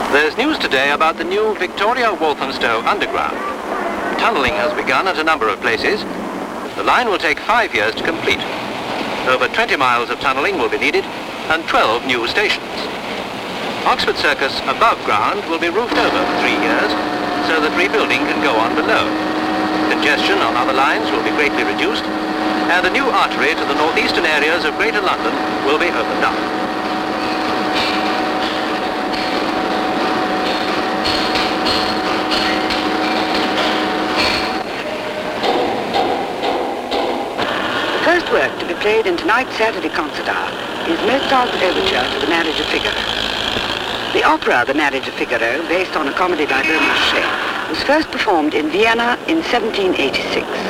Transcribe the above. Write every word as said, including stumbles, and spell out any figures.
There's news today about the new Victoria Walthamstow Underground. Tunnelling has begun at a number of places. The line will take five years to complete. Over twenty miles of tunnelling will be needed and twelve new stations. Oxford Circus above ground will be roofed over for three years so that rebuilding can go on below. Congestion on other lines will be greatly reduced and a new artery to the northeastern areas of Greater London will be opened up. The first work to be played in tonight's Saturday concert hour is Mozart's Overture to The Marriage of Figaro. The opera The Marriage of Figaro, based on a comedy by Beaumarchais, was first performed in Vienna in seventeen eighty-six.